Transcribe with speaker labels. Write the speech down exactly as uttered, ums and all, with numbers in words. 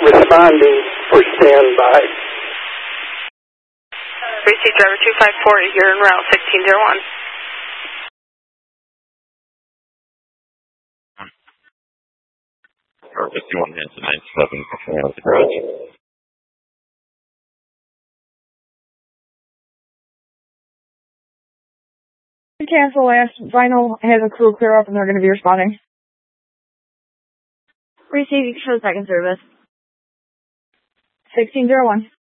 Speaker 1: responding for standby.
Speaker 2: Receive driver two five four, you're en route sixteen oh one.
Speaker 3: Car fifty-one has a nine seven performing out the garage.
Speaker 4: Cancel last. Vinyl has a crew clear up and they're going to be responding.
Speaker 5: Receive, you can show second service.
Speaker 4: sixteen oh one.